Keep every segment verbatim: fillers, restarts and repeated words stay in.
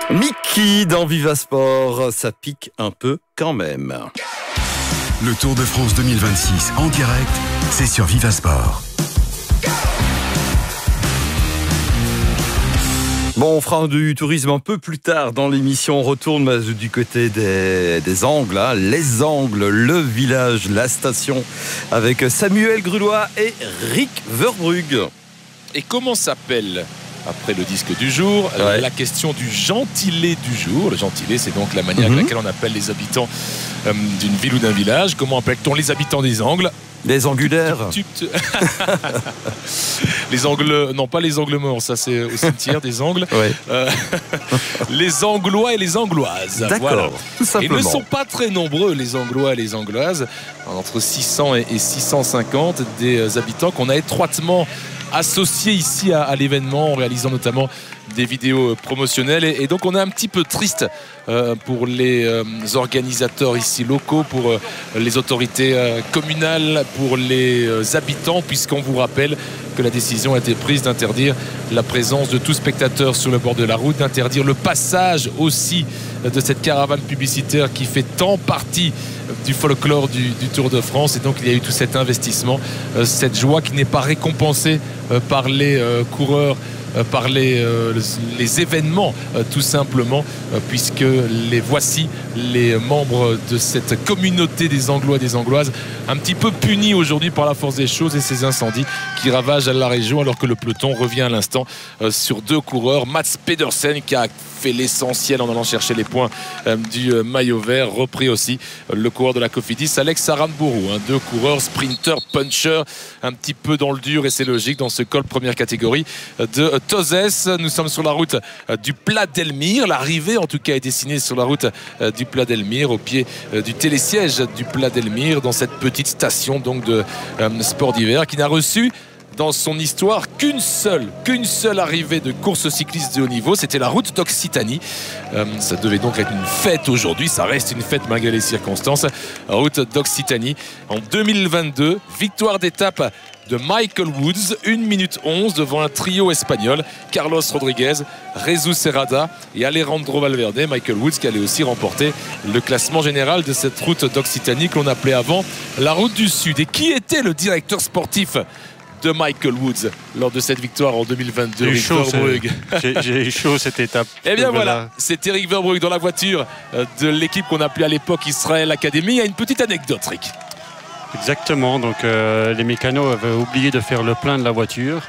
Mickey dans Viva Sport, ça pique un peu quand même. Le Tour de France deux mille vingt-six en direct, c'est sur Viva Sport. Bon, on fera du tourisme un peu plus tard dans l'émission. On retourne du côté des, des Angles, hein. Les Angles, le village, la station, avec Samuel Grulois et Rick Verbrugge. Et comment s'appelle, après le disque du jour, ouais. la question du gentilé du jour. Le gentilé, c'est donc la manière mm-hmm. avec laquelle on appelle les habitants euh, d'une ville ou d'un village. Comment appelle-t-on les habitants des Angles ? Les angulaires. Tu, tu, tu... Les angles, non pas les angles morts, ça c'est au cimetière des Angles. Ouais. Euh, les Anglois et les Angloises. D'accord, voilà. Tout simplement. Ils ne sont pas très nombreux, les Anglois et les Angloises. Entre six cents et six cent cinquante des habitants qu'on a étroitement associés ici à, à l'événement, en réalisant notamment des vidéos promotionnelles. Et, et donc on est un petit peu triste euh, pour les euh, organisateurs ici locaux, pour euh, les autorités euh, communales, pour les euh, habitants, puisqu'on vous rappelle que la décision a été prise d'interdire la présence de tout spectateur sur le bord de la route, d'interdire le passage aussi de cette caravane publicitaire qui fait tant partie du folklore du, du Tour de France. Et donc il y a eu tout cet investissement, euh, cette joie qui n'est pas récompensée euh, par les euh, coureurs, euh, par les, euh, les événements euh, tout simplement, euh, puisque les voici, les membres de cette communauté des Anglois et des Angloises, un petit peu punis aujourd'hui par la force des choses et ces incendies qui ravagent la région, alors que le peloton revient à l'instant euh, sur deux coureurs. Mats Pedersen qui a fait l'essentiel en allant chercher les points euh, du euh, maillot vert, repris aussi euh, le coureur de la Cofidis, Alex Aranburu, hein, deux coureurs sprinter, puncher, un petit peu dans le dur, et c'est logique dans ce col première catégorie euh, de euh, Tozes. Nous sommes sur la route euh, du Pla d'Elmire. L'arrivée en tout cas est dessinée sur la route euh, du Pla d'Elmire, au pied euh, du télésiège du Pla d'Elmire, dans cette petite station donc de euh, sport d'hiver qui n'a reçu dans son histoire qu'une seule, qu'une seule arrivée de course cycliste de haut niveau. C'était la route d'Occitanie. Euh, ça devait donc être une fête aujourd'hui. Ça reste une fête malgré les circonstances. Route d'Occitanie en deux mille vingt-deux. Victoire d'étape de Michael Woods, une minute onze devant un trio espagnol, Carlos Rodriguez, Jesus Serrada et Alejandro Valverde. Michael Woods qui allait aussi remporter le classement général de cette route d'Occitanie que l'on appelait avant la route du Sud. Et qui était le directeur sportif de Michael Woods lors de cette victoire en deux mille vingt-deux? J'ai chaud, j'ai eu chaud cette étape. Eh bien voilà, c'est Eric Verbrugge dans la voiture de l'équipe qu'on appelait à l'époque Israël Academy. Il y a une petite anecdote, Rick. Exactement, donc euh, les mécanos avaient oublié de faire le plein de la voiture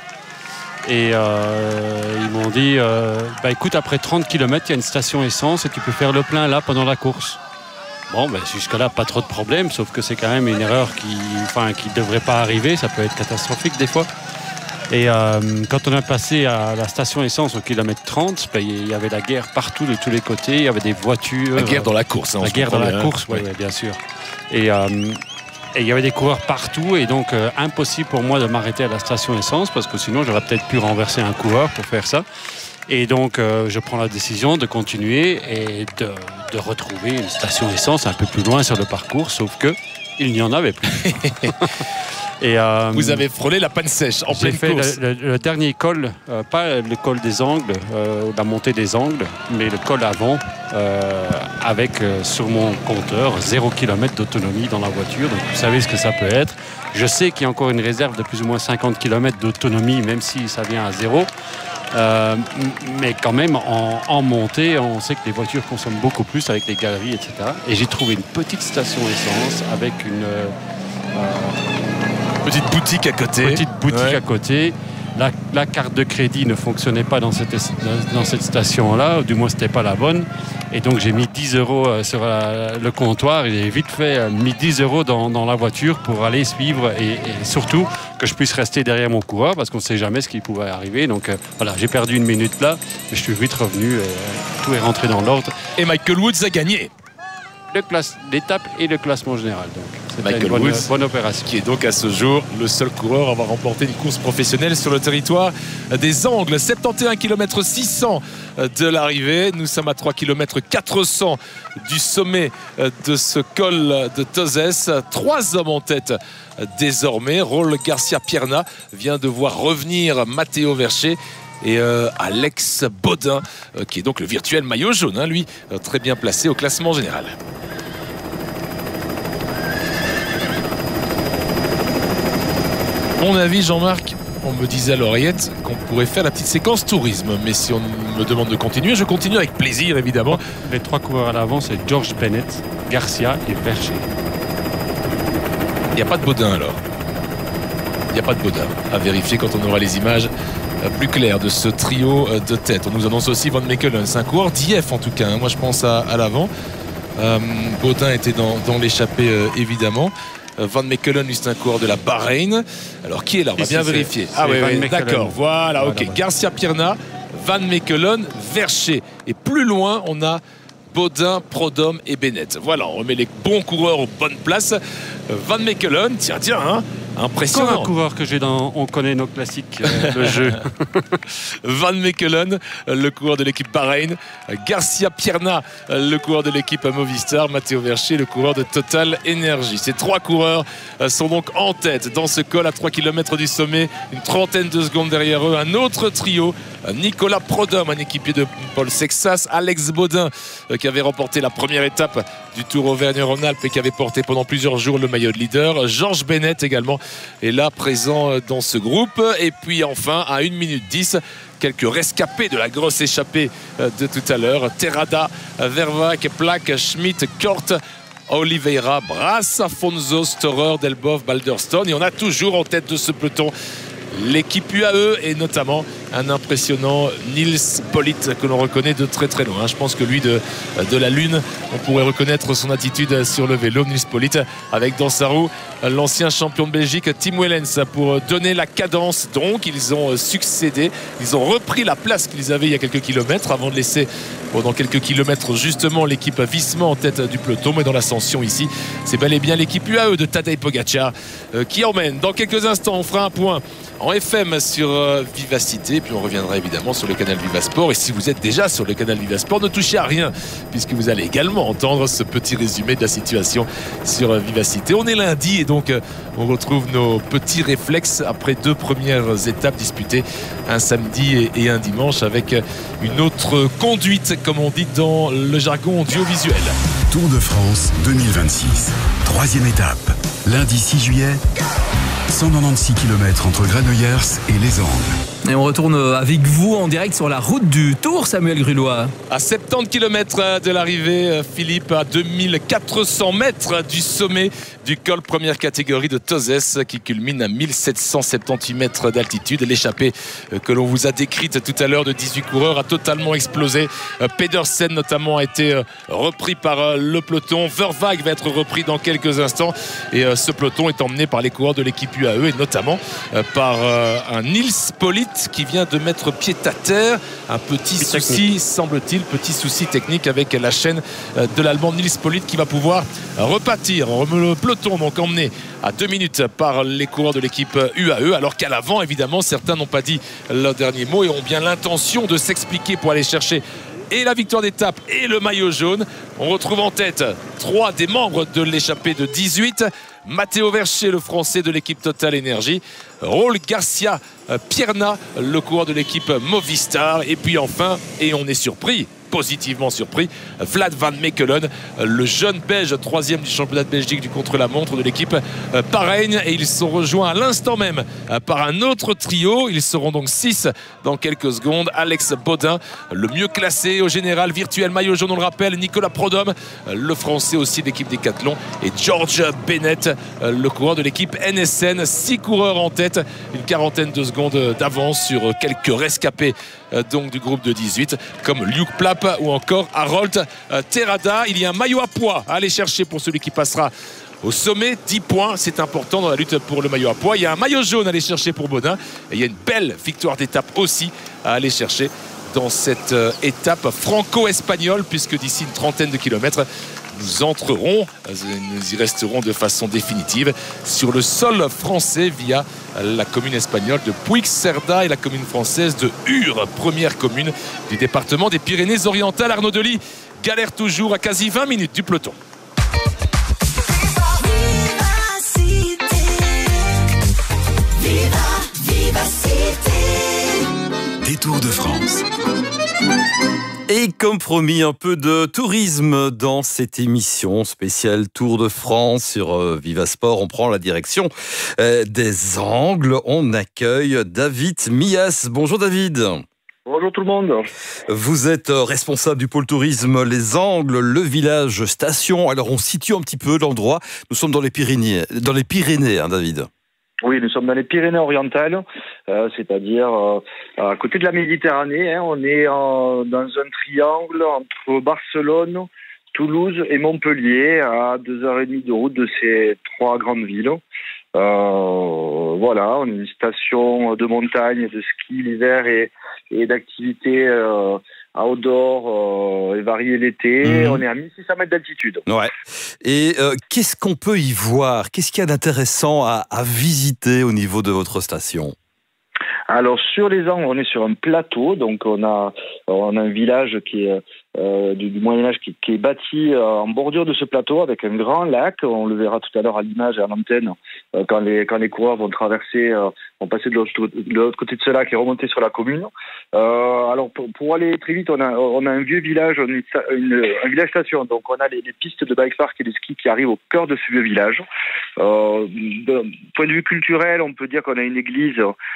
et euh, ils m'ont dit euh, bah écoute, après trente kilomètres il y a une station essence et tu peux faire le plein là pendant la course. Bon, ben, jusque-là, pas trop de problèmes, sauf que c'est quand même une erreur qui enfin, qui devrait pas arriver. Ça peut être catastrophique des fois. Et euh, quand on a passé à la station essence au kilomètre trente, ben, il y avait la guerre partout, de tous les côtés. Il y avait des voitures. La guerre dans la course. Hein, la guerre dans la hein. course, oui, ouais. ouais, bien sûr. Et euh, et il y avait des coureurs partout. Et donc, euh, impossible pour moi de m'arrêter à la station essence, parce que sinon, j'aurais peut-être pu renverser un coureur pour faire ça. Et donc, euh, je prends la décision de continuer et de, de retrouver une station essence un peu plus loin sur le parcours, sauf que il n'y en avait plus. Et, euh, vous avez frôlé la panne sèche en pleine fait course. Le, le, le dernier col, euh, pas le col des Angles, euh, la montée des Angles, mais le col avant, euh, avec euh, sur mon compteur zéro kilomètre d'autonomie dans la voiture. Donc, vous savez ce que ça peut être. Je sais qu'il y a encore une réserve de plus ou moins cinquante kilomètres d'autonomie, même si ça vient à zéro. Euh, mais quand même en, en montée on sait que les voitures consomment beaucoup plus avec les galeries, etc. Et j'ai trouvé une petite station essence avec une euh, petite boutique à côté petite boutique ouais. à côté. La, la carte de crédit ne fonctionnait pas dans cette, dans cette station-là, du moins c'était pas la bonne. Et donc j'ai mis dix euros sur la, le comptoir et j'ai vite fait mis dix euros dans, dans la voiture pour aller suivre et, et surtout que je puisse rester derrière mon coureur parce qu'on ne sait jamais ce qui pouvait arriver. Donc euh, voilà, j'ai perdu une minute là, mais je suis vite revenu, et, tout est rentré dans l'ordre. Et Michael Woods a gagné l'étape et le classement général. Donc. Michael une bonne, Woods, bonne opération. Qui est donc à ce jour le seul coureur à avoir remporté une course professionnelle sur le territoire des Angles. soixante et onze kilomètres six cents de l'arrivée. Nous sommes à trois kilomètres quatre cents du sommet de ce col de Tozes. Trois hommes en tête désormais. Raúl García Pierna vient de voir revenir Matteo Verché. et euh, Alex Baudin, euh, qui est donc le virtuel maillot jaune, hein, lui, euh, très bien placé au classement général. Mon avis, Jean-Marc, on me disait à l'oreillette qu'on pourrait faire la petite séquence tourisme, mais si on me demande de continuer, je continue avec plaisir, évidemment. Les trois coureurs à l'avant, c'est George Bennett, Garcia et Vercher. Il n'y a pas de Baudin alors. Il n'y a pas de Baudin. À vérifier quand on aura les images plus claires de ce trio de tête. On nous annonce aussi Van Mechelen. C'est un coureur d'I F en tout cas. Hein. Moi je pense à, à l'avant. Euh, Baudin était dans, dans l'échappée euh, évidemment. Van Mechelen, lui, c'est un coureur de la Bahreïn. Alors, qui est là? On va bien Ici, vérifier. C'est, ah c'est oui, oui d'accord. Voilà, ok. Voilà. Garcia Pierna, Van Mechelen, Vercher. Et plus loin, on a Baudin, Prodhomme et Bennett. Voilà, on remet les bons coureurs aux bonnes places. Van Mechelen, tiens, tiens, hein, impressionnant. Encore un coureur que j'ai dans On connaît nos classiques, euh, le jeu. Van Mechelen, le coureur de l'équipe Bahreïn. Garcia Pierna, le coureur de l'équipe Movistar. Matteo Vercher, le coureur de Total Energy. Ces trois coureurs sont donc en tête dans ce col à trois kilomètres du sommet. Une trentaine de secondes derrière eux. Un autre trio, Nicolas Prodhomme, un équipier de Paul Sexas. Alex Baudin, qui avait remporté la première étape du Tour Auvergne-Rhône-Alpes et qui avait porté pendant plusieurs jours le maillot de leader. George Bennett également est là présent dans ce groupe. Et puis enfin, à une minute dix, quelques rescapés de la grosse échappée de tout à l'heure. Terrada, Vervaeke, Plak, Schmidt, Kort, Oliveira, Brass, Afonso, Storer, Delboff, Balderstone. Et on a toujours en tête de ce peloton l'équipe U A E et notamment un impressionnant Nils Politt que l'on reconnaît de très très loin. Je pense que lui de, de la Lune, on pourrait reconnaître son attitude sur le vélo. Nils Politt avec dans sa roue l'ancien champion de Belgique Tim Wellens pour donner la cadence. Donc ils ont succédé, ils ont repris la place qu'ils avaient il y a quelques kilomètres avant de laisser pendant quelques kilomètres justement l'équipe Visma en tête du peloton. Mais dans l'ascension ici, c'est bel et bien l'équipe U A E de Tadej Pogačar euh, qui emmène. Dans quelques instants, on fera un point en F M sur euh, Vivacité, puis on reviendra évidemment sur le canal Vivasport. Et si vous êtes déjà sur le canal Vivasport, ne touchez à rien puisque vous allez également entendre ce petit résumé de la situation sur euh, Vivacité. On est lundi et donc euh, on retrouve nos petits réflexes après deux premières étapes disputées un samedi et, et un dimanche avec une autre conduite comme on dit dans le jargon audiovisuel. Tour de France deux mille vingt-six, troisième étape, lundi six juillet, cent quatre-vingt-seize kilomètres entre Granollers et Les Angles. Et on retourne avec vous en direct sur la route du Tour, Samuel Grullois. À soixante-dix kilomètres de l'arrivée, Philippe, à deux mille quatre cents mètres du sommet du col première catégorie de Tozès qui culmine à mille sept cent soixante-dix mètres d'altitude. L'échappée que l'on vous a décrite tout à l'heure de dix-huit coureurs a totalement explosé. Pedersen notamment a été repris par le peloton. Vervaeke va être repris dans quelques instants et ce peloton est emmené par les coureurs de l'équipe U A E et notamment par un Nils Politt qui vient de mettre pied à terre. Un petit souci, semble-t-il, petit souci technique avec la chaîne de l'Allemand Nils Politt qui va pouvoir repartir. Le peloton donc emmené à deux minutes par les coureurs de l'équipe U A E, alors qu'à l'avant, évidemment, certains n'ont pas dit leur dernier mot et ont bien l'intention de s'expliquer pour aller chercher et la victoire d'étape et le maillot jaune. On retrouve en tête trois des membres de l'échappée de dix-huit. Matteo Vercher, le français de l'équipe Total Energy. Raúl Garcia Pierna, le coureur de l'équipe Movistar. Et puis enfin, et on est surpris, positivement surpris, Vlad Van Mechelen, le jeune belge, troisième du championnat de Belgique du contre-la-montre de l'équipe Bahreïn. Et ils sont rejoints à l'instant même par un autre trio. Ils seront donc six dans quelques secondes. Alex Baudin, le mieux classé au général, virtuel maillot jaune, on le rappelle. Nicolas Prodhomme, le français aussi de l'équipe Decathlon. Et George Bennett, le coureur de l'équipe N S N. Six coureurs en tête, une quarantaine de secondes d'avance sur quelques rescapés donc du groupe de dix-huit comme Luke Plapp ou encore Harold Terrada. Il y a un maillot à pois à aller chercher pour celui qui passera au sommet. Dix points, c'est important dans la lutte pour le maillot à pois. Il y a un maillot jaune à aller chercher pour Baudin et il y a une belle victoire d'étape aussi à aller chercher dans cette étape franco-espagnole, puisque d'ici une trentaine de kilomètres nous entrerons, nous y resterons de façon définitive sur le sol français via la commune espagnole de Puigcerdà et la commune française de Ur, première commune du département des Pyrénées-Orientales. Arnaud Delis galère toujours à quasi vingt minutes du peloton. détour de France. Et comme promis, un peu de tourisme dans cette émission spéciale Tour de France sur euh, Viva Sport. On prend la direction euh, des Angles. On accueille David Mias. Bonjour David. Bonjour tout le monde. Vous êtes responsable du pôle tourisme Les Angles, le village station. Alors on situe un petit peu l'endroit. Nous sommes dans les Pyrénées, dans les Pyrénées, hein, David. Oui, nous sommes dans les Pyrénées-Orientales, euh, c'est-à-dire euh, à côté de la Méditerranée. Hein, on est en, dans un triangle entre Barcelone, Toulouse et Montpellier, à deux heures trente de route de ces trois grandes villes. Euh, voilà, on est une station de montagne, de ski l'hiver et, et d'activités euh, outdoor euh, et variées l'été. Mmh. On est à mille six cents mètres d'altitude. Ouais. Et euh, qu'est-ce qu'on peut y voir? Qu'est-ce qu'il y a d'intéressant à, à visiter au niveau de votre station? Alors sur les Angles, on est sur un plateau, donc on a on a un village qui est euh, du, du Moyen Âge qui, qui est bâti euh, en bordure de ce plateau avec un grand lac. On le verra tout à l'heure à l'image et à l'antenne euh, quand les quand les coureurs vont traverser, euh, vont passer de l'autre, de l'autre côté de ce lac et remonter sur la commune. Euh, alors pour, pour aller très vite, on a on a un vieux village, une, une, un village station. Donc on a les, les pistes de bike park et de ski qui arrivent au cœur de ce vieux village. Euh, de point de vue culturel, on peut dire qu'on a une église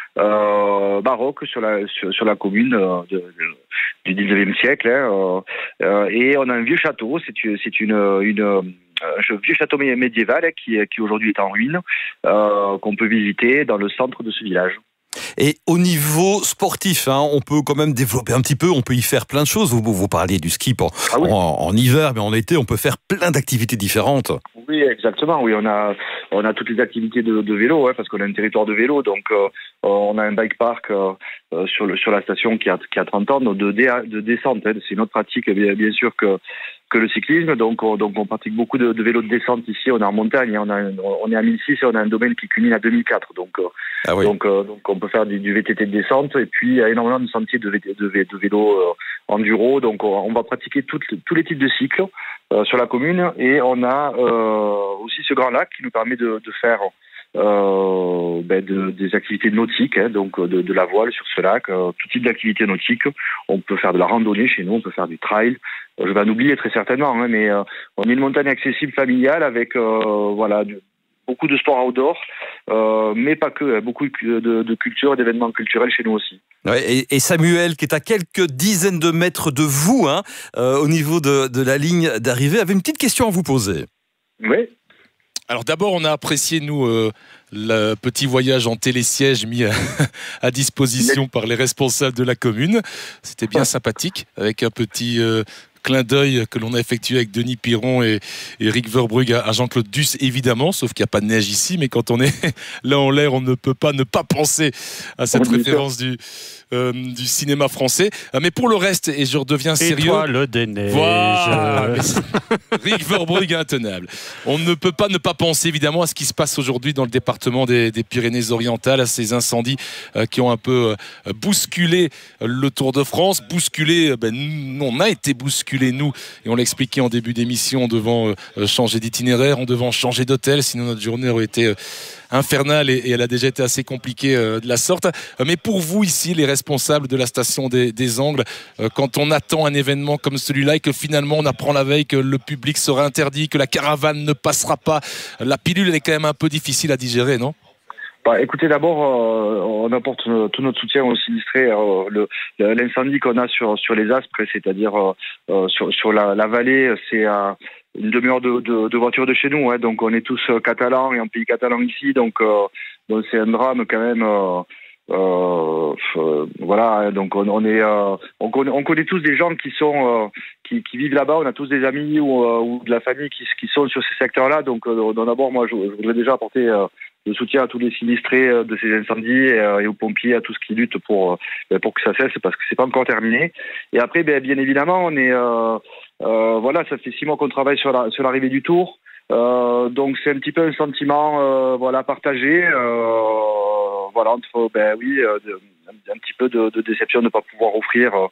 euh, baroque sur la sur, sur la commune euh, de, de, du dix-neuvième siècle, hein, euh, et on a un vieux château. C'est c'est une une un vieux château médiéval qui qui aujourd'hui est en ruine, euh, qu'on peut visiter dans le centre de ce village. Et au niveau sportif, hein, on peut quand même développer un petit peu, on peut y faire plein de choses. Vous, vous parliez du ski pour, ah oui. en, en hiver, mais en été, on peut faire plein d'activités différentes. Oui, exactement. Oui, on a on a toutes les activités de, de vélo, hein, parce qu'on a un territoire de vélo, donc euh, on a un bike park euh, sur le sur la station qui a qui a trente ans de de descente. Hein. C'est une autre pratique, bien, bien sûr que que le cyclisme. Donc on, donc on pratique beaucoup de, de vélos de descente ici. On est en montagne, on a un, on est à mille six et on a un domaine qui culmine à deux mille quatre. Donc euh, ah oui. donc euh, donc on peut faire du, du V T T de descente, et puis il y a énormément de sentiers de, de, de, de vélo euh, enduro. Donc on, on va pratiquer toutes, tous les types de cycles euh, sur la commune, et on a euh, aussi ce grand lac qui nous permet de, de faire euh, ben de, des activités nautiques, hein, donc de, de la voile sur ce lac, euh, tout type d'activités nautiques. On peut faire de la randonnée chez nous, on peut faire du trail. Je vais en oublier très certainement, hein, mais euh, on est une montagne accessible, familiale, avec euh, voilà du, beaucoup de sports outdoor, euh, mais pas que, hein, beaucoup de, de culture et d'événements culturels chez nous aussi. Ouais, et, et Samuel, qui est à quelques dizaines de mètres de vous, hein, euh, au niveau de, de la ligne d'arrivée, avait une petite question à vous poser. Oui. Alors d'abord, on a apprécié, nous, euh, le petit voyage en télésiège mis à, à disposition par les responsables de la commune. C'était bien sympathique, avec un petit euh, clin d'œil que l'on a effectué avec Denis Piron et, et Eric Verbrugge à, à Jean-Claude Duss, évidemment, sauf qu'il n'y a pas de neige ici, mais quand on est là en l'air, on ne peut pas ne pas penser à cette oui, référence du, euh, du cinéma français. Mais pour le reste, et je redeviens sérieux... Étoile des neiges. Voilà. Eric Verbrugge intenable. On ne peut pas ne pas penser, évidemment, à ce qui se passe aujourd'hui dans le département des, des Pyrénées-Orientales, à ces incendies euh, qui ont un peu euh, bousculé le Tour de France. Bousculé, ben, on a été bousculé nous, et on l'a expliqué en début d'émission, devant euh, changer d'itinéraire, on devant changer d'hôtel, sinon notre journée aurait été euh, infernale, et, et elle a déjà été assez compliquée euh, de la sorte. Euh, mais pour vous ici, les responsables de la station des, des Angles, euh, quand on attend un événement comme celui-là et que finalement on apprend la veille que le public sera interdit, que la caravane ne passera pas, la pilule elle est quand même un peu difficile à digérer, non ? Bah, écoutez, d'abord, euh, on apporte euh, tout notre soutien aux sinistrés. Euh, le, l'incendie qu'on a sur sur les Aspres, c'est-à-dire euh, sur sur la, la vallée, c'est à euh, une demi-heure de, de, de voiture de chez nous. Hein, donc on est tous euh, catalans et en pays catalan ici. Donc, euh, donc c'est un drame quand même. Euh, euh, euh, voilà. Donc on, on est, euh, on connaît, on connaît tous des gens qui sont euh, qui, qui vivent là-bas. On a tous des amis ou, euh, ou de la famille qui qui sont sur ces secteurs-là. Donc, euh, donc d'abord, moi, je, je voudrais déjà apporter euh, le soutien à tous les sinistrés de ces incendies et, et aux pompiers, à tous qui luttent pour pour que ça cesse, parce que c'est pas encore terminé. Et après, bien, bien évidemment, on est euh, euh, voilà, ça fait six mois qu'on travaille sur la sur l'arrivée du Tour, euh, donc c'est un petit peu un sentiment euh, voilà partagé, euh, voilà entre ben oui, euh, de, un petit peu de, de déception de ne pas pouvoir offrir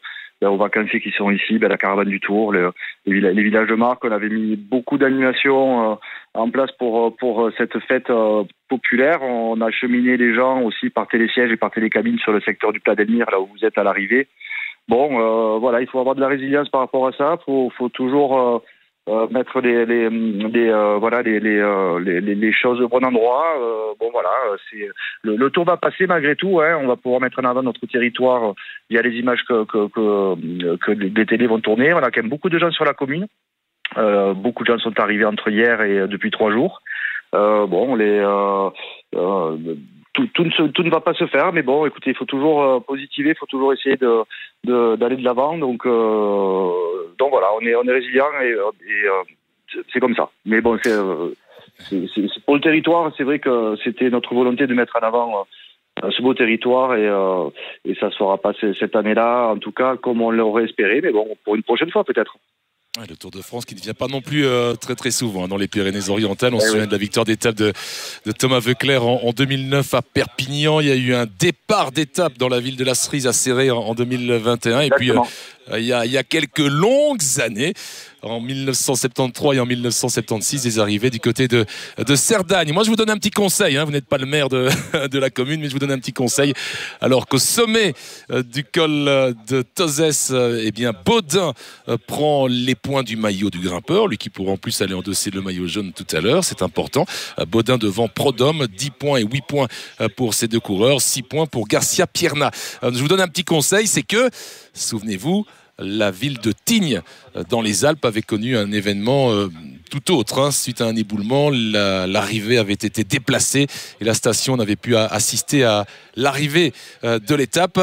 ben, aux vacanciers qui sont ici, ben, la caravane du Tour, les, les, les villages de marque. On avait mis beaucoup d'animations euh, en place pour pour cette fête euh, populaire. On a acheminé les gens aussi par télésiège et par télécabine sur le secteur du Plat d'Elmire, là où vous êtes à l'arrivée. Bon, euh, voilà, il faut avoir de la résilience par rapport à ça. Faut faut toujours euh, Euh, mettre les les, les euh, voilà les les, euh, les les choses au bon endroit. Euh, bon voilà, c'est le, le tour va passer malgré tout. Hein, on va pouvoir mettre en avant notre territoire via les images que que que, que les télés vont tourner. On a quand même beaucoup de gens sur la commune. Euh, beaucoup de gens sont arrivés entre hier et depuis trois jours. Euh, bon, les euh, euh, tout, tout, ne se, tout ne va pas se faire, mais bon, écoutez, il faut toujours euh, positiver, il faut toujours essayer de, de d'aller de l'avant. Donc, euh, donc voilà, on est on est résilient et, et euh, c'est comme ça. Mais bon, c'est, euh, c'est, c'est, c'est pour le territoire, c'est vrai que c'était notre volonté de mettre en avant euh, ce beau territoire et euh, et ça se fera pas cette année-là, en tout cas comme on l'aurait espéré. Mais bon, pour une prochaine fois peut-être. Ouais, le Tour de France qui ne vient pas non plus euh, très très souvent hein, dans les Pyrénées-Orientales. On se souvient de la victoire d'étape de, de Thomas Voeckler en, en deux mille neuf à Perpignan. Il y a eu un départ d'étape dans la ville de la Cerise à Céré en, en deux mille vingt et un. Exactement. Et puis euh, il, y a, il y a quelques longues années, en mille neuf cent soixante-treize et en mille neuf cent soixante-seize, des arrivées du côté de, de Cerdagne. Moi, je vous donne un petit conseil. Hein, vous n'êtes pas le maire de, de la commune, mais je vous donne un petit conseil. Alors qu'au sommet euh, du col de Tozès, euh, eh bien, Baudin euh, prend les points du maillot du grimpeur, lui qui pourra en plus aller endosser le maillot jaune tout à l'heure, c'est important. Euh, Baudin devant Prodhomme, dix points et huit points euh, pour ces deux coureurs, six points pour Garcia Pierna. Euh, je vous donne un petit conseil, c'est que, souvenez-vous, la ville de Tignes, dans les Alpes, avait connu un événement euh, tout autre. Hein. Suite à un éboulement, la, l'arrivée avait été déplacée et la station n'avait pu a, assister à l'arrivée euh, de l'étape.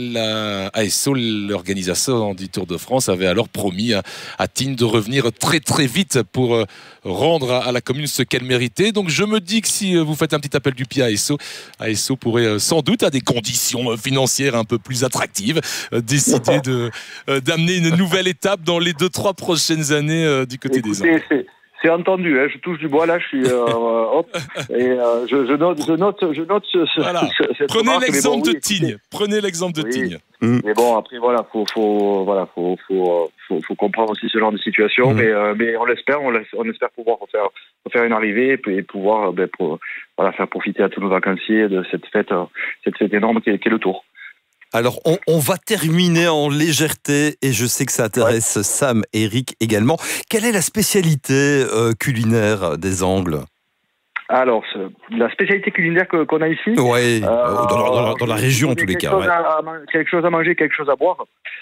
La A S O, l'organisation du Tour de France, avait alors promis à, à Tignes de revenir très très vite pour euh, rendre à, à la commune ce qu'elle méritait. Donc je me dis que si euh, vous faites un petit appel du pied à A S O, A S O pourrait euh, sans doute, à des conditions euh, financières un peu plus attractives, euh, décider de, euh, d'amener une nouvelle étape dans les deux trois prochaines années euh, du côté Écoutez, des Andes. C'est, c'est entendu, hein, je touche du bois là, je suis euh, hop, et euh, je, je note, je note, je note ce, ce, Voilà. ce, cette Prenez remarque, l'exemple bon, oui, de Tignes. Prenez l'exemple de Oui. Tignes. Mmh. Mais bon, après voilà, faut, faut, voilà, faut, faut, faut, faut comprendre aussi ce genre de situation. Mmh. Mais, euh, mais on l'espère, on, on espère pouvoir faire, faire une arrivée et pouvoir, ben, pour, voilà, faire profiter à tous nos vacanciers de cette fête, cette fête énorme qui est, qui est le Tour. Alors, on, on va terminer en légèreté et je sais que ça intéresse ouais. Sam et Eric également. Quelle est la spécialité euh, culinaire des Angles ? Alors, la spécialité culinaire que, qu'on a ici, ouais, euh, dans, dans, dans la région en tous les cas. Ouais. À, à, quelque chose à manger, quelque chose à boire.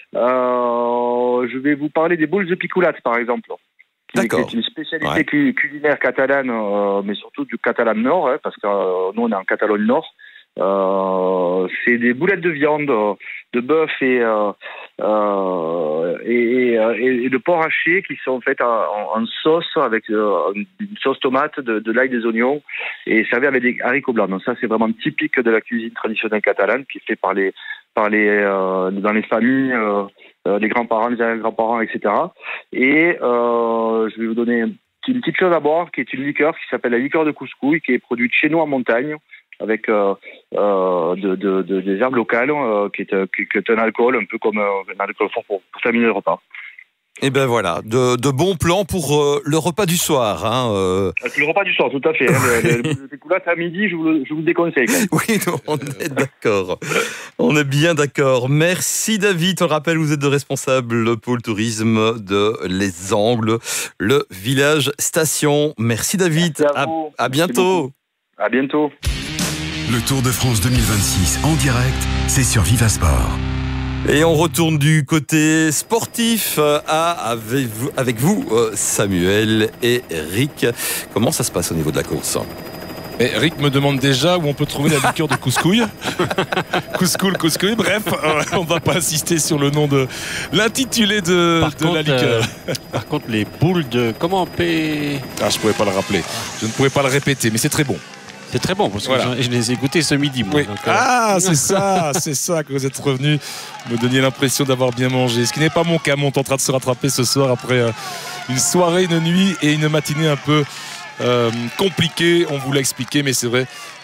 Euh, je vais vous parler des boules de picoulate, par exemple. Qui, D'accord. qui est une spécialité ouais. culinaire catalane, euh, mais surtout du Catalan Nord, hein, parce que euh, nous on est en Catalogne Nord. Euh, c'est des boulettes de viande, de bœuf et, euh, euh, et, et, et de porc haché qui sont faites en, en sauce avec euh, une sauce tomate, de, de l'ail, des oignons et servies avec des haricots blancs. Donc ça c'est vraiment typique de la cuisine traditionnelle catalane qui est fait par les par les euh, dans les familles, euh, les grands-parents, les arrière-grands-parents, et cetera. Et euh, je vais vous donner une petite chose à boire qui est une liqueur qui s'appelle la liqueur de couscouille qui est produite chez nous en montagne, avec euh, euh, de, de, de, des herbes locales, euh, qui, est, qui, qui est un alcool, un peu comme euh, un alcool fort pour, pour terminer le repas. Et ben voilà, de, de bons plans pour euh, le repas du soir. Hein, euh... C'est le repas du soir, tout à fait. Hein, le, le, le picoulate à midi, je vous le, je vous le déconseille. Quand même. Oui, non, on est d'accord. On est bien d'accord. Merci David. On le rappelle, vous êtes le responsable pôle tourisme de Les Angles, le village station. Merci David. Merci à, vous. à, à bientôt. À bientôt. Le Tour de France deux mille vingt-six en direct, c'est sur Vivasport. Et on retourne du côté sportif à, avec vous, avec vous, Samuel et Eric. Comment ça se passe au niveau de la course ? Et Eric me demande déjà où on peut trouver la liqueur de couscouille. Couscoul, couscouille. Bref, euh, on ne va pas insister sur le nom de l'intitulé de, de contre, la liqueur. Euh, par contre, les boules de... Comment on peut... Ah, je ne pourrais pas le rappeler. Je ne pourrais pas le répéter, mais c'est très bon. C'est très bon, parce que voilà. je les ai goûtés ce midi. Moi, oui. donc, euh... Ah, c'est ça, c'est ça que vous êtes revenu me donner l'impression d'avoir bien mangé. Ce qui n'est pas mon cas, on est en train de se rattraper ce soir après euh, une soirée, une nuit et une matinée un peu euh, compliquée. On vous l'a expliqué, mais c'est vrai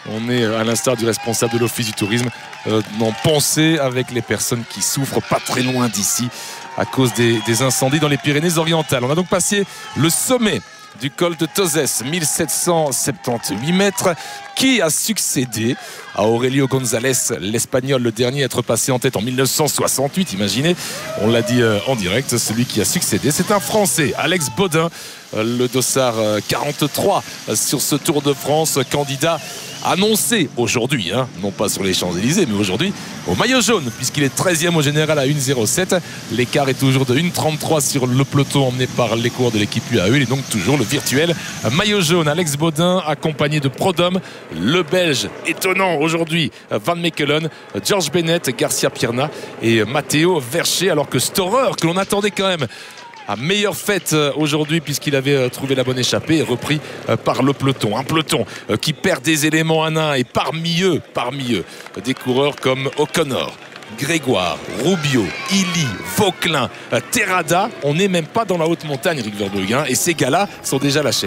On est à l'instar du responsable de l'Office du tourisme euh, en pensée avec les personnes qui souffrent pas très loin d'ici à cause des, des incendies dans les Pyrénées-Orientales. On a donc passé le sommet du col de Tozes, mille sept cent soixante-dix-huit mètres, qui a succédé à Aurelio González, l'Espagnol, le dernier à être passé en tête en mille neuf cent soixante-huit. Imaginez, on l'a dit euh, en direct, celui qui a succédé, c'est un Français, Alex Baudin, euh, le dossard euh, quarante-trois euh, sur ce Tour de France, candidat annoncé aujourd'hui, hein, non pas sur les Champs-Élysées, mais aujourd'hui au maillot jaune, puisqu'il est treizième au général à une zéro sept. L'écart est toujours de une trente-trois sur le peloton emmené par les coureurs de l'équipe U A E. Il est donc toujours le virtuel maillot jaune. Alex Baudin, accompagné de Prodhomme, le Belge étonnant aujourd'hui, Van Mechelen, George Bennett, Garcia Pierna et Matteo Verché, alors que Storer, que l'on attendait quand même à meilleure fête aujourd'hui puisqu'il avait trouvé la bonne échappée, est repris par le peloton. Un peloton qui perd des éléments un à un, et parmi eux, parmi eux, des coureurs comme O'Connor, Grégoire, Rubio, Illy, Vauquelin, Terrada. On n'est même pas dans la haute montagne, Eric Verbruggen, et ces gars-là sont déjà lâchés.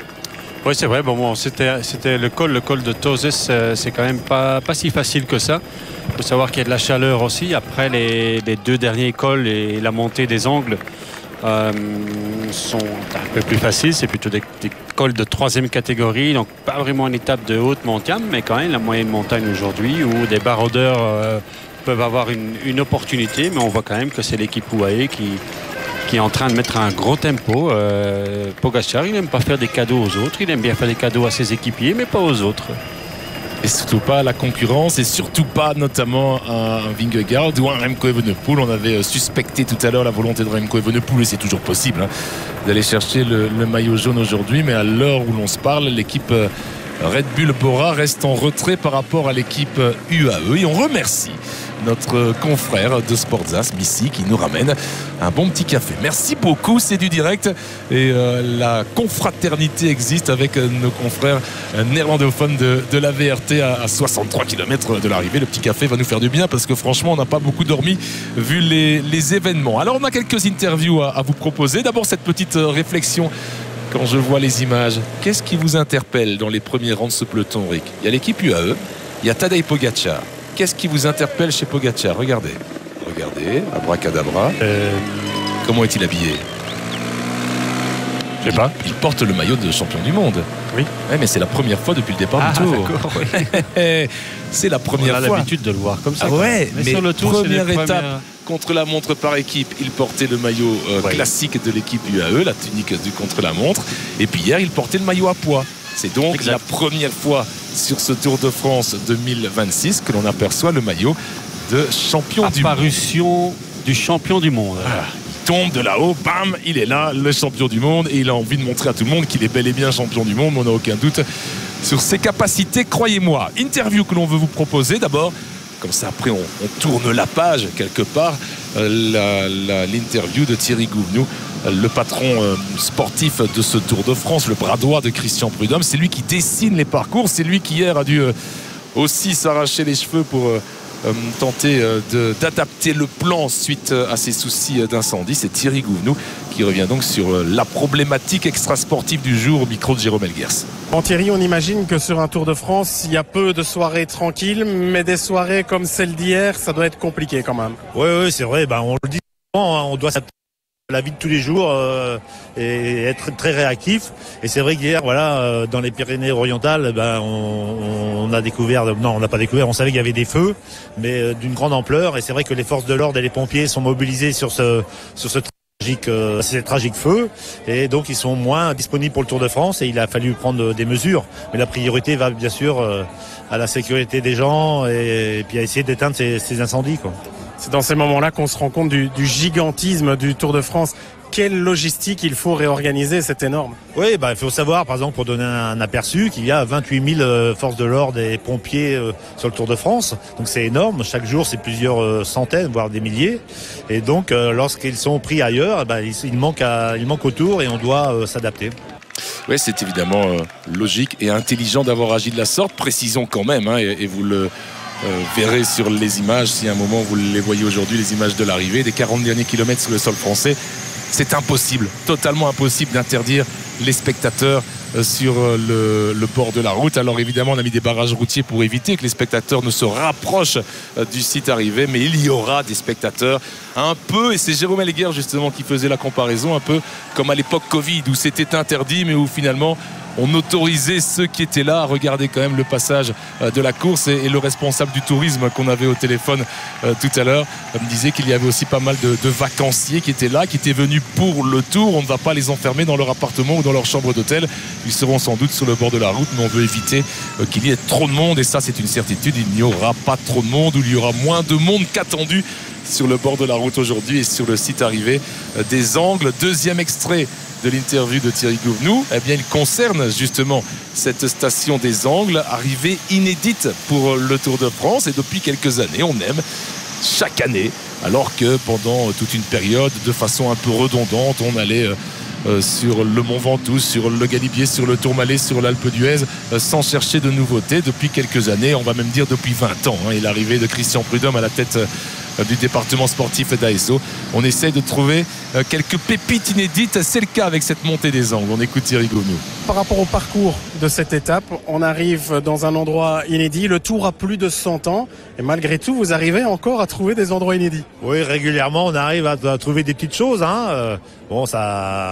Oui, c'est vrai. Bon, bon, c'était, c'était le col, le col de Tozes, c'est quand même pas, pas si facile que ça. Il faut savoir qu'il y a de la chaleur aussi. Après les, les deux derniers cols et la montée des angles euh, sont un peu plus faciles. C'est plutôt des, des cols de troisième catégorie, donc pas vraiment une étape de haute montagne, mais quand même la moyenne montagne aujourd'hui où des baroudeurs euh, peuvent avoir une, une opportunité. Mais on voit quand même que c'est l'équipe U A E qui qui est en train de mettre un gros tempo. euh, Pogačar, il n'aime pas faire des cadeaux aux autres, il aime bien faire des cadeaux à ses équipiers, mais pas aux autres. Et surtout pas la concurrence, et surtout pas notamment un Vingegaard ou un Remco Evenepoel. On avait suspecté tout à l'heure la volonté de Remco Evenepoel, et c'est toujours possible hein, d'aller chercher le, le maillot jaune aujourd'hui, mais à l'heure où l'on se parle, l'équipe Red Bull Bora reste en retrait par rapport à l'équipe U A E, et on remercie notre confrère de Sportzas, Missy, qui nous ramène un bon petit café. Merci beaucoup, c'est du direct, et euh, la confraternité existe avec euh, nos confrères euh, néerlandophones de, de la V R T à, à soixante-trois kilomètres de l'arrivée. Le petit café va nous faire du bien parce que franchement on n'a pas beaucoup dormi vu les, les événements. Alors on a quelques interviews à, à vous proposer. D'abord cette petite euh, réflexion. Quand je vois les images, qu'est-ce qui vous interpelle dans les premiers rangs de ce peloton, Rick? Il y a l'équipe U A E, il y a Tadej Pogačar. Qu'est-ce qui vous interpelle chez Pogačar? Regardez, regardez, abracadabra. Euh... Comment est-il habillé? Je sais pas. Il porte le maillot de champion du monde. Oui. Ouais, mais c'est la première fois depuis le départ ah, du Tour. Oui. C'est la première fois. On a fois. l'habitude de le voir comme ça. Ah ouais, mais, mais sur le Tour, première c'est les étape premières... contre la montre par équipe, il portait le maillot euh, ouais. classique de l'équipe U A E, la tunique du contre la montre. Et puis hier, il portait le maillot à poids. C'est donc exact. La première fois sur ce Tour de France deux mille vingt-six que l'on aperçoit le maillot de champion du monde. Apparition du champion du monde. Voilà. Il tombe de là-haut, bam, il est là, le champion du monde, et il a envie de montrer à tout le monde qu'il est bel et bien champion du monde. On n'a aucun doute sur ses capacités, croyez-moi. Interview que l'on veut vous proposer. D'abord, comme ça après on, on tourne la page quelque part, la, la, l'interview de Thierry Gouvenou, le patron euh, sportif de ce Tour de France, le bras droit de Christian Prudhomme. C'est lui qui dessine les parcours, c'est lui qui hier a dû euh, aussi s'arracher les cheveux pour euh, euh, tenter euh, de, d'adapter le plan suite à ses soucis d'incendie. C'est Thierry Gouvenou qui revient donc sur euh, la problématique extrasportive du jour au micro de Jérôme Elguers. Bon Thierry, on imagine que sur un Tour de France, il y a peu de soirées tranquilles, mais des soirées comme celle d'hier, ça doit être compliqué quand même. Oui, oui, c'est vrai, ben, on le dit souvent, hein, on doit s'adapter la vie de tous les jours euh, et être très réactif. Et c'est vrai qu'hier, voilà, euh, dans les Pyrénées-Orientales, ben, on, on a découvert, non, on n'a pas découvert, on savait qu'il y avait des feux, mais euh, d'une grande ampleur. Et c'est vrai que les forces de l'ordre et les pompiers sont mobilisés sur ce, sur ce tragique, euh, ces tragiques feux, et donc ils sont moins disponibles pour le Tour de France. Et il a fallu prendre des mesures. Mais la priorité va bien sûr euh, à la sécurité des gens et, et puis à essayer d'éteindre ces, ces incendies, quoi. C'est dans ces moments-là qu'on se rend compte du, du gigantisme du Tour de France. Quelle logistique il faut réorganiser, c'est énorme. Oui, bah, il faut savoir, par exemple, pour donner un aperçu, qu'il y a vingt-huit mille euh, forces de l'ordre et pompiers euh, sur le Tour de France. Donc c'est énorme. Chaque jour, c'est plusieurs euh, centaines, voire des milliers. Et donc, euh, lorsqu'ils sont pris ailleurs, bah, il, il, manque à, il manque au Tour et on doit euh, s'adapter. Oui, c'est évidemment euh, logique et intelligent d'avoir agi de la sorte. Précisons quand même, hein, et, et vous le... Euh, verrez sur les images, si à un moment vous les voyez aujourd'hui, les images de l'arrivée des quarante derniers kilomètres sur le sol français. c'est impossible, totalement impossible d'interdire les spectateurs sur le, le bord de la route. Alors évidemment on a mis des barrages routiers pour éviter que les spectateurs ne se rapprochent du site arrivé, mais il y aura des spectateurs un peu, et c'est Jérôme Elguer justement qui faisait la comparaison, un peu comme à l'époque Covid où c'était interdit mais où finalement on autorisait ceux qui étaient là à regarder quand même le passage de la course. Et, et le responsable du tourisme qu'on avait au téléphone euh, tout à l'heure me disait qu'il y avait aussi pas mal de, de vacanciers qui étaient là, qui étaient venus pour le tour. On ne va pas les enfermer dans leur appartement ou dans leur chambre d'hôtel. Ils seront sans doute sur le bord de la route, mais on veut éviter euh, qu'il y ait trop de monde, et ça c'est une certitude, il n'y aura pas trop de monde, ou il y aura moins de monde qu'attendu sur le bord de la route aujourd'hui et sur le site arrivé euh, des Angles. Deuxième extrait de l'interview de Thierry Gouvenou, eh bien, il concerne justement cette station des Angles, arrivée inédite pour le Tour de France. Et depuis quelques années, on aime chaque année, alors que pendant toute une période, de façon un peu redondante, on allait euh, euh, sur le Mont Ventoux, sur le Galibier, sur le Tourmalet, sur l'Alpe d'Huez, euh, sans chercher de nouveautés. Depuis quelques années, on va même dire depuis vingt ans, hein, et l'arrivée de Christian Prudhomme à la tête euh, du département sportif d'A S O. On essaie de trouver euh, quelques pépites inédites. C'est le cas avec cette montée des Angles. On écoute Thierry Gouvenou. Par rapport au parcours de cette étape, on arrive dans un endroit inédit. Le Tour a plus de cent ans. Et malgré tout, vous arrivez encore à trouver des endroits inédits. Oui, régulièrement, on arrive à, à trouver des petites choses. Hein. Euh, bon, ça...